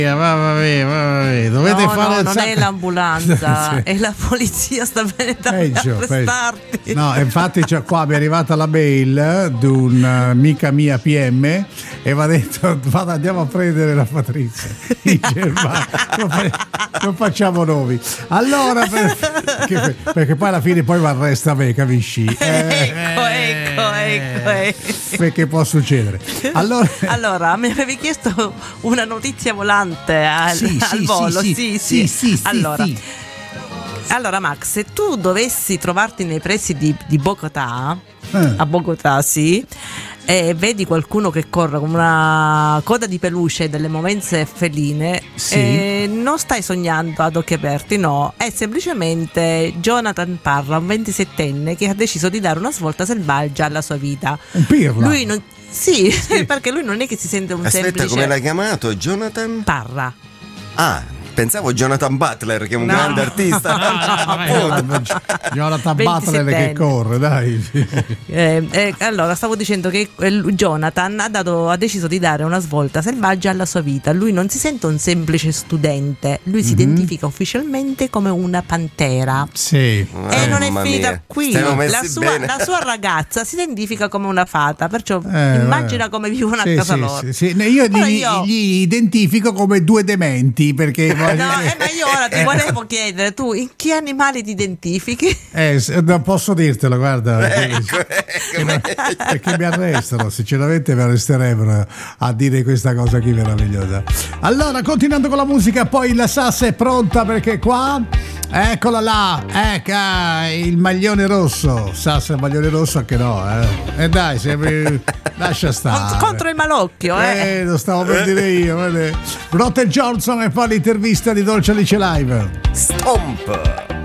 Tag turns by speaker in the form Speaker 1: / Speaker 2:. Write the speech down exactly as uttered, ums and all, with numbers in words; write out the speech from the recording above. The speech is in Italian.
Speaker 1: Vabbè, vabbè, dovete
Speaker 2: no,
Speaker 1: fare
Speaker 2: no, non
Speaker 1: sacco...
Speaker 2: è l'ambulanza,
Speaker 1: Sì.
Speaker 2: è la polizia, sta venendo a
Speaker 1: Peggio,
Speaker 2: arrestarti.
Speaker 1: peggio. No, infatti c'è qua, mi è arrivata la mail di un'amica mia P M e mi ha detto vado, andiamo a prendere la Patrizia in Germania. Non, fa- non facciamo nomi. Allora, perché, perché poi alla fine poi mi arresta me, capisci? Eh,
Speaker 2: ecco, ecco, ecco, ecco.
Speaker 1: Perché può succedere. Allora,
Speaker 2: allora, mi avevi chiesto una notizia volante al,
Speaker 1: sì,
Speaker 2: al
Speaker 1: sì,
Speaker 2: volo.
Speaker 1: Sì,
Speaker 2: sì,
Speaker 1: sì,
Speaker 2: sì.
Speaker 1: sì, sì,
Speaker 2: allora,
Speaker 1: sì.
Speaker 2: allora, Max, se tu dovessi trovarti nei pressi di, di Bogotà,
Speaker 1: Eh.
Speaker 2: a Bogotà, sì, e vedi qualcuno che corre con una coda di peluche e delle movenze feline,
Speaker 1: Sì.
Speaker 2: eh, non stai sognando ad occhi aperti, no, è semplicemente Jonathan Parra, un ventisettenne che ha deciso di dare una svolta selvaggia alla sua vita.
Speaker 1: Un pirla.
Speaker 2: Lui non, sì, perché lui non è che si sente un
Speaker 3: Aspetta,
Speaker 2: semplice
Speaker 3: come l'hai chiamato? Jonathan?
Speaker 2: Parra.
Speaker 3: Ah, pensavo Jonathan Butler, che è un
Speaker 2: No.
Speaker 3: grande artista.
Speaker 1: Jonathan Butler che corre, dai.
Speaker 2: Eh, eh, allora, stavo dicendo che eh, Jonathan ha, dato, ha deciso di dare una svolta selvaggia alla sua vita. Lui non si sente un semplice studente, lui si
Speaker 1: Mhm.
Speaker 2: identifica ufficialmente come una pantera.
Speaker 1: Sì.
Speaker 2: E non è
Speaker 3: Mamma
Speaker 2: finita
Speaker 3: mia,
Speaker 2: qui.
Speaker 3: stiamo messi
Speaker 2: La sua,
Speaker 3: bene.
Speaker 2: la sua ragazza si identifica come una fata, perciò
Speaker 1: Eh,
Speaker 2: immagina
Speaker 1: eh.
Speaker 2: come vivono
Speaker 1: Sì,
Speaker 2: a casa
Speaker 1: sì,
Speaker 2: loro.
Speaker 1: sì, sì. Io,
Speaker 2: Ora
Speaker 1: li,
Speaker 2: io-
Speaker 1: li identifico come due dementi perché
Speaker 2: No, eh, ma io ora ti volevo chiedere, tu in che animali ti identifichi?
Speaker 1: eh, se- non posso dirtelo, guarda,
Speaker 3: Ecco, ecco.
Speaker 1: perché mi arrestano, sinceramente mi arresterebbero a dire questa cosa qui meravigliosa. Allora, continuando con la musica, poi la Sassa è pronta perché qua, eccola là, ecco il maglione rosso. Sassa il maglione rosso anche no, eh. E dai, sembri... lascia stare.
Speaker 2: Contro il malocchio, eh?
Speaker 1: Eh, lo stavo per dire io. Rotten Johnson e poi l'intervista di Dolce Alice Live.
Speaker 3: Stomp.